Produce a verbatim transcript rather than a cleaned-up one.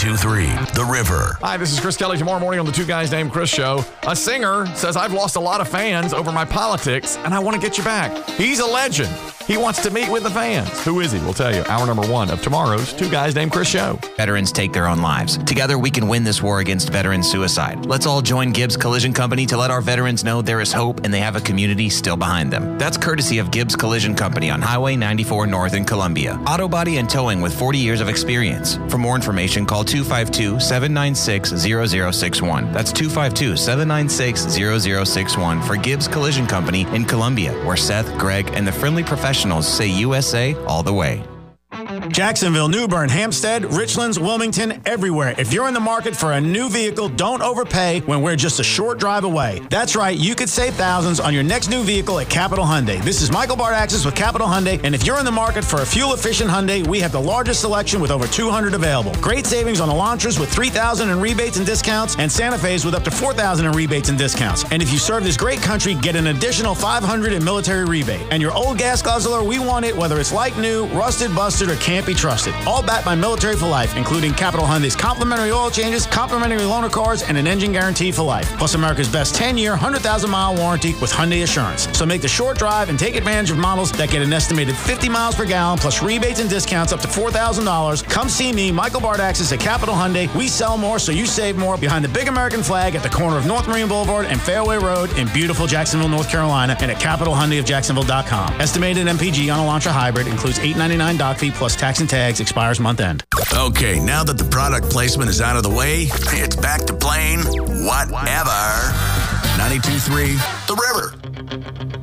two three The River. Hi, this is Chris Kelly. Tomorrow morning on the Two Guys Named Chris show, a singer says, I've lost a lot of fans over my politics, and I want to get you back. He's a legend. He wants to meet with the fans. Who is he? We'll tell you. Hour number one of tomorrow's Two Guys Named Chris show. Veterans take their own lives. Together, we can win this war against veteran suicide. Let's all join Gibbs Collision Company to let our veterans know there is hope and they have a community still behind them. That's courtesy of Gibbs Collision Company on Highway ninety-four North in Columbia. Auto body and towing with forty years of experience. For more information, call two five two, seven nine six, zero zero six one. That's two five two, seven nine six, zero zero six one for Gibbs Collision Company in Columbia, where Seth, Greg, and the friendly professionals say U S A all the way. Jacksonville, New Bern, Hampstead, Richlands, Wilmington, everywhere. If you're in the market for a new vehicle, don't overpay when we're just a short drive away. That's right, you could save thousands on your next new vehicle at Capital Hyundai. This is Michael Bardaxis with Capital Hyundai, and if you're in the market for a fuel-efficient Hyundai, we have the largest selection with over two hundred available. Great savings on Elantras with three thousand dollars in rebates and discounts, and Santa Fe's with up to four thousand dollars in rebates and discounts. And if you serve this great country, get an additional five hundred dollars in military rebate. And your old gas guzzler, we want it whether it's like new, rusted, busted, or can't be trusted. All backed by Military for Life, including Capital Hyundai's complimentary oil changes, complimentary loaner cars, and an engine guarantee for life. Plus America's best ten-year, one hundred thousand mile warranty with Hyundai Assurance. So make the short drive and take advantage of models that get an estimated fifty miles per gallon, plus rebates and discounts up to four thousand dollars. Come see me, Michael Bardaxis at Capital Hyundai. We sell more, so you save more, behind the big American flag at the corner of North Marine Boulevard and Fairway Road in beautiful Jacksonville, North Carolina, and at capital hyundai of jacksonville dot com. Estimated M P G on Elantra Hybrid includes eight ninety-nine doc fee plus tax and tags. Expires month end. Okay, now that the product placement is out of the way, it's back to playing whatever. ninety-two point three The River.